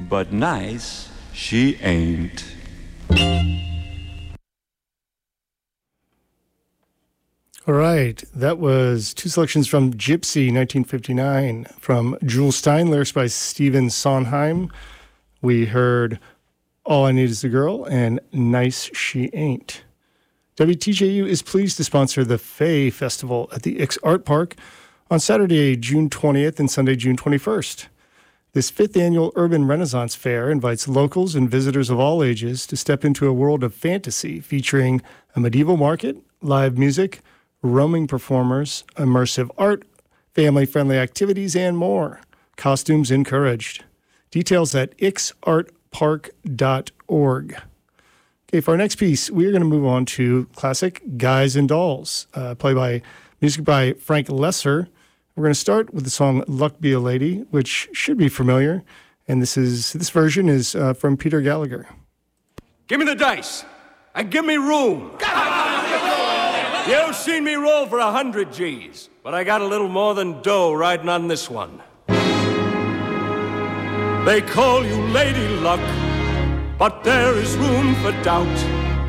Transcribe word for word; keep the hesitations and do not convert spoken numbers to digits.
but nice she ain't. All right, that was two selections from Gypsy, nineteen fifty-nine, from Jule Stein, lyrics by Stephen Sondheim. We heard All I Need Is a Girl and Nice She Ain't. W T J U is pleased to sponsor the Fay Festival at the Ix Art Park on Saturday, June twentieth and Sunday, June twenty-first. This fifth annual Urban Renaissance Fair invites locals and visitors of all ages to step into a world of fantasy featuring a medieval market, live music, roaming performers, immersive art, family-friendly activities, and more. Costumes encouraged. Details at ix art park dot org. Okay, for our next piece, we're going to move on to classic Guys and Dolls, uh, played by music by Frank Lesser. We're going to start with the song Luck Be a Lady, which should be familiar. And this is this version is uh, from Peter Gallagher. Give me the dice and give me room. You've seen me roll for a hundred G's, but I got a little more than dough riding on this one. They call you Lady Luck, but there is room for doubt.